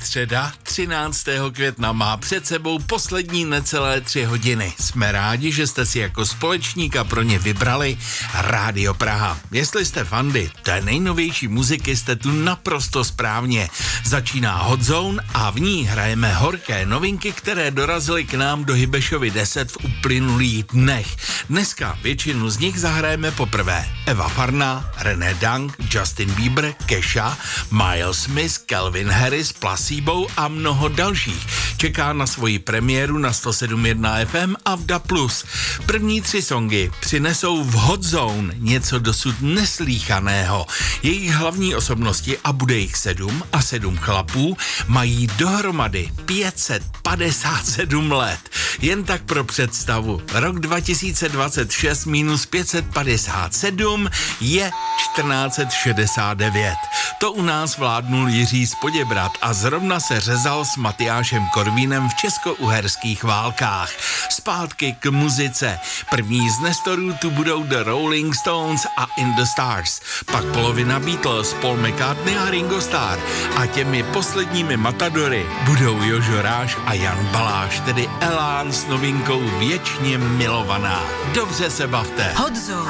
středa 13. května má před sebou poslední necelé 3 hodiny. Jsme rádi, že jste si jako společníka pro ně vybrali Rádio Praha. Jestli jste fandy té nejnovější muziky, jste tu naprosto správně. Začíná Hot Zone a v ní hrajeme horké novinky, které dorazily k nám do Hybešovy 10 v uplynulých dnech. Dneska většinu z nich zahrajeme poprvé. Eva Farná, René Dang, Justin Bieber, Kesha, Miles Smith, Calvin Harris, Placebo a mnoho dalších. Čeká na svoji premiéru na 107.1 FM a v DA+. První 3 songy přinesou v Hot Zone něco dosud neslýchaného. Jejich hlavní osobnosti, a bude jich 7 a 7 chlapů, mají dohromady 557 let. Jen tak pro představu, rok 2026 minus 557 je 1469. To u nás vládnul Jiří z Poděbrad a zrovna se řezal s Matyášem Korvínem v česko-uherských válkách. Zpátky k muzice. První z nestorů tu budou The Rolling Stones a In the Stars. Pak polovina Beatles, Paul McCartney a Ringo Starr. A těmi posledními matadory budou Jožo Ráš a Jan Baláš, tedy Elán s novinkou Věčně milovaná. Dobře se bavte. Hot Zone.